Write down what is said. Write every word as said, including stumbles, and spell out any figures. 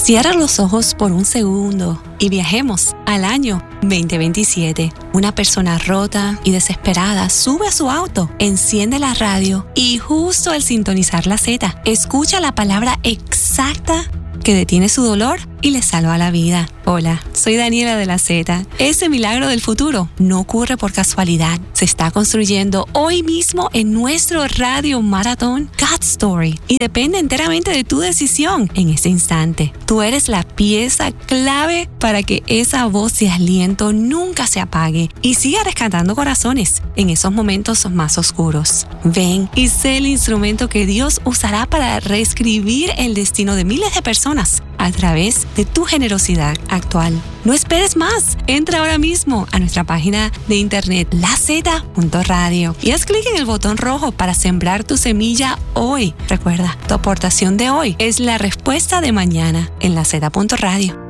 Cierra los ojos por un segundo y viajemos al año veinte veintisiete. Una persona rota y desesperada sube a su auto, enciende la radio y justo al sintonizar la Z, escucha la palabra exacta que detiene su dolor y le salva la vida. Hola, soy Daniela de la Z. Ese milagro del futuro no ocurre por casualidad. Se está construyendo hoy mismo en nuestro radio maratón God Story y depende enteramente de tu decisión en este instante. Tú eres la pieza clave para que esa voz de aliento nunca se apague y siga rescatando corazones en esos momentos más oscuros. Ven y sé el instrumento que Dios usará para reescribir el destino de miles de personas a través de tu generosidad actual. No esperes más. Entra ahora mismo a nuestra página de internet la z punto radio y haz clic en el botón rojo para sembrar tu semilla hoy. Recuerda, tu aportación de hoy es la respuesta de mañana en la z punto radio.